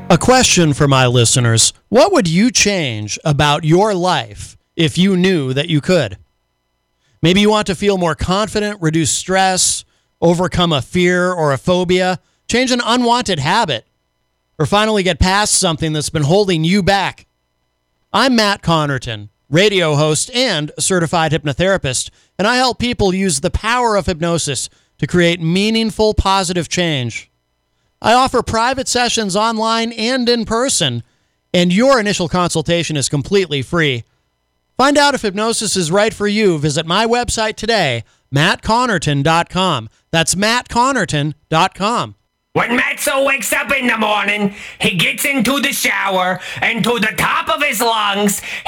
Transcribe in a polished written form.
A question for my listeners. What would you change about your life if you knew that you could? Maybe you want to feel more confident, reduce stress, overcome a fear or a phobia, change an unwanted habit, or finally get past something that's been holding you back. I'm Matt Connerton, radio host and certified hypnotherapist, and I help people use the power of hypnosis to create meaningful, positive change. I offer private sessions online and in person, and your initial consultation is completely free. Find out if hypnosis is right for you. Visit my website today, mattconnerton.com. That's mattconnerton.com. When Matzo wakes up in the morning, he gets into the shower, and to the top of his lungs,